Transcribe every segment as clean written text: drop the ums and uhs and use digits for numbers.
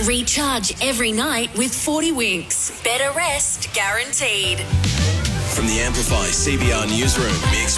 Recharge every night with 40 Winks. Better rest guaranteed. From the Amplify CBR Newsroom, Mix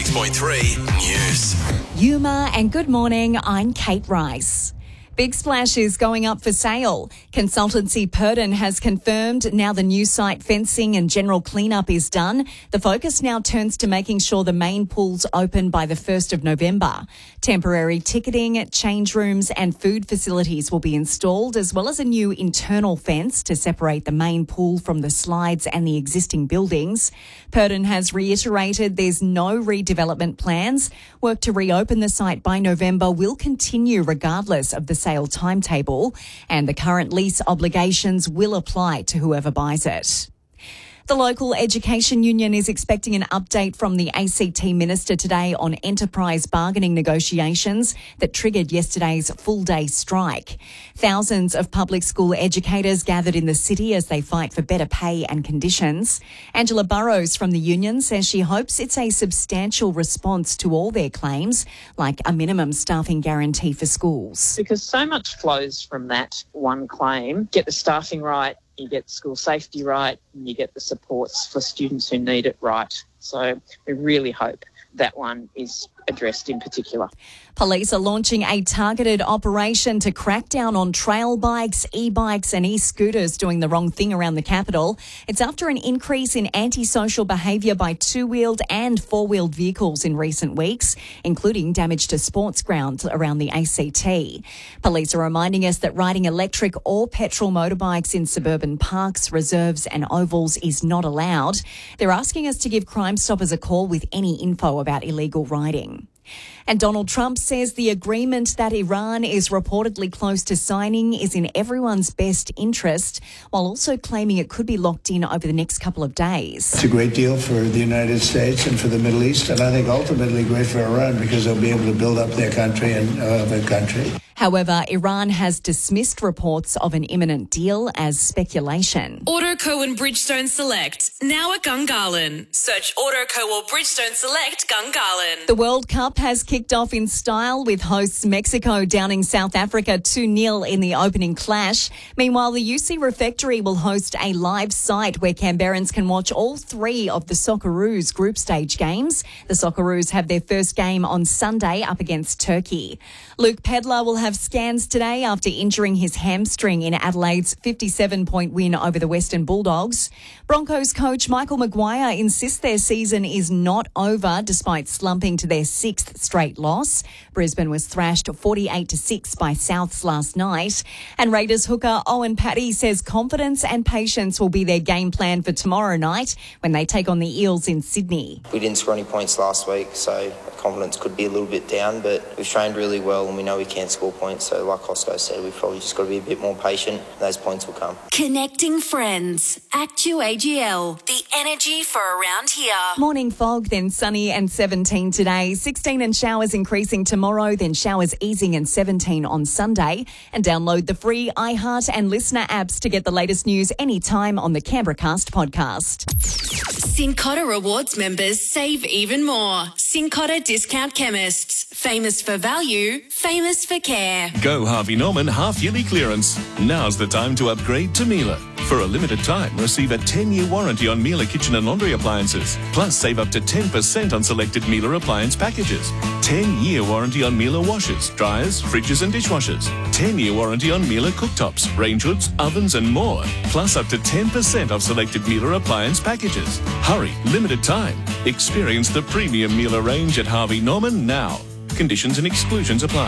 106.3 News. Yuma and good morning, I'm Kate Rice. Big Splash is going up for sale. Consultancy Purdon has confirmed now the new site fencing and general cleanup is done. The focus now turns to making sure the main pool's open by the 1st of November. Temporary ticketing, change rooms and food facilities will be installed, as well as a new internal fence to separate the main pool from the slides and the existing buildings. Purdon has reiterated there's no redevelopment plans. Work to reopen the site by November will continue regardless of the sale timetable, and the current lease obligations will apply to whoever buys it. The local education union is expecting an update from the ACT minister today on enterprise bargaining negotiations that triggered yesterday's full-day strike. Thousands of public school educators gathered in the city as they fight for better pay and conditions. Angela Burrows from the union says she hopes it's a substantial response to all their claims, like a minimum staffing guarantee for schools. Because so much flows from that one claim. Get the staffing right, you get school safety right, and you get the supports for students who need it right. So we really hope that one is addressed in particular. Police are launching a targeted operation to crack down on trail bikes, e-bikes and e-scooters doing the wrong thing around the capital. It's after an increase in antisocial behaviour by two-wheeled and four-wheeled vehicles in recent weeks, including damage to sports grounds around the ACT. Police are reminding us that riding electric or petrol motorbikes in suburban parks, reserves and ovals is not allowed. They're asking us to give Crime Stoppers a call with any info about illegal riding. And Donald Trump says the agreement that Iran is reportedly close to signing is in everyone's best interest, while also claiming it could be locked in over the next couple of days. It's a great deal for the United States and for the Middle East, and I think ultimately great for Iran because they'll be able to build up their country and their country. However, Iran has dismissed reports of an imminent deal as speculation. Autoco and Bridgestone Select, now at Gungahlin. Search Autoco or Bridgestone Select Gungahlin. The World Cup has kicked off in style with hosts Mexico downing South Africa 2-0 in the opening clash. Meanwhile, the UC Refectory will host a live site where Canberrans can watch all three of the Socceroos group stage games. The Socceroos have their first game on Sunday up against Turkey. Luke Pedlar will have scans today after injuring his hamstring in Adelaide's 57-point win over the Western Bulldogs. Broncos coach Michael Maguire insists their season is not over despite slumping to their sixth straight loss. Brisbane was thrashed 48-6 by Souths last night. And Raiders hooker Owen Patty says confidence and patience will be their game plan for tomorrow night when they take on the Eels in Sydney. We didn't score any points last week, so confidence could be a little bit down, but we've trained really well and we know we can score points. So like Costco said, we've probably just got to be a bit more patient. Those points will come. Connecting friends. Actu-AGL. The energy for around here. Morning fog, then sunny and 17 today. 16 and showers increasing tomorrow, then showers easing and 17 on Sunday. And download the free iHeart and Listener apps to get the latest news anytime on the Canberracast podcast. Cincotta Rewards members save even more. Cincotta Discount Chemists. Famous for value, famous for care. Go Harvey Norman half-yearly clearance. Now's the time to upgrade to Miele. For a limited time, receive a 10-year warranty on Miele kitchen and laundry appliances. Plus, save up to 10% on selected Miele appliance packages. 10-year warranty on Miele washers, dryers, fridges and dishwashers. 10-year warranty on Miele cooktops, range hoods, ovens and more. Plus, up to 10% off selected Miele appliance packages. Hurry, limited time. Experience the premium Miele range at Harvey Norman now. Conditions and exclusions apply.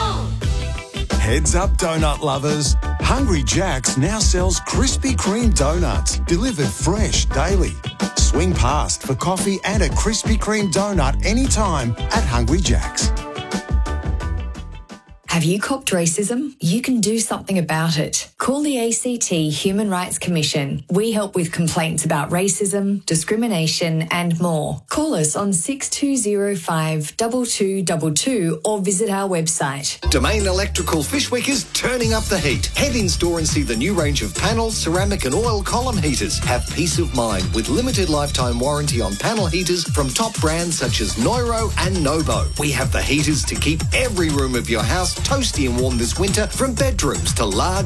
Heads up, donut lovers. Hungry Jack's now sells Krispy Kreme donuts, delivered fresh daily. Swing past for coffee and a Krispy Kreme donut anytime at Hungry Jack's. Have you copped racism? You can do something about it. Call the ACT Human Rights Commission. We help with complaints about racism, discrimination and more. Call us on 6205 2222 or visit our website. Domain Electrical Fishwick is turning up the heat. Head in store and see the new range of panel, ceramic and oil column heaters. Have peace of mind with limited lifetime warranty on panel heaters from top brands such as Neuro and Nobo. We have the heaters to keep every room of your house toasty and warm this winter, from bedrooms to large